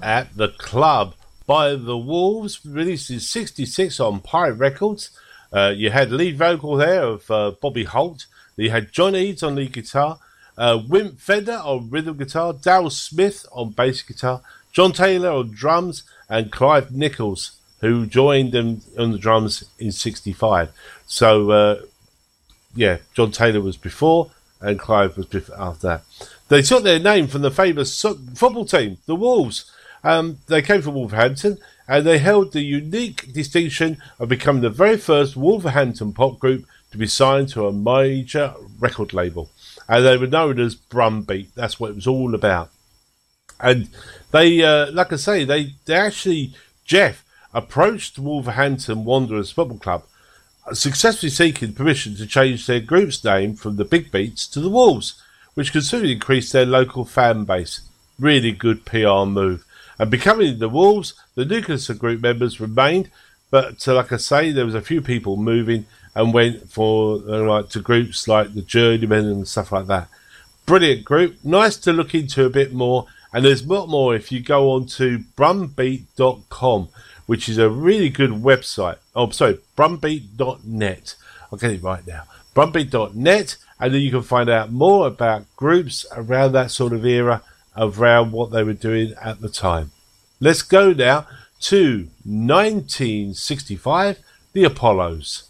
at the Club by the Wolves, released in '66 on Pirate Records. You had lead vocal there of Bobby Holt. You had John Eads on lead guitar, Wimp Fender on rhythm guitar, Darrell Smith on bass guitar, John Taylor on drums, and Clive Nichols, who joined them on the drums in '65. So, John Taylor was before, and Clive was after that. They took their name from the famous football team, the Wolves. They came from Wolverhampton, and they held the unique distinction of becoming the very first Wolverhampton pop group to be signed to a major record label. And they were known as Brumbeat. That's what it was all about. And they, like I say, they actually, Jeff approached Wolverhampton Wanderers Football Club, successfully seeking permission to change their group's name from the Big Beats to the Wolves, which considerably increased their local fan base. Really good PR move. And becoming the Wolves, the nucleus of group members remained, but like I say, there was a few people moving and went for to groups like the Journeymen and stuff like that. Brilliant group, nice to look into a bit more, and there's a lot more if you go on to brumbeat.com, which is a really good website. Oh, sorry, brumbeat.net. I'll get it right now. Brumbeat.net, and then you can find out more about groups around that sort of era, around what they were doing at the time. Let's go now to 1965, the Apollos.